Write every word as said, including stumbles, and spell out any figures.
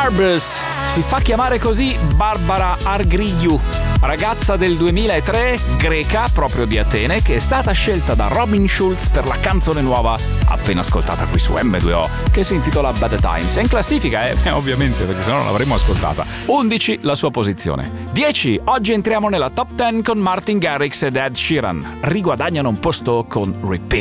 Barbers, si fa chiamare così Barbara Argrigiu, ragazza del duemilatré, greca, proprio di Atene, che è stata scelta da Robin Schulz per la canzone nuova appena ascoltata qui su emme due o, che si intitola Bad Times. È in classifica, eh? Ovviamente, perché sennò non l'avremmo ascoltata. undici la sua posizione. dieci, oggi entriamo nella top dieci con Martin Garrix ed Ed Sheeran. Riguadagnano un posto con Repeat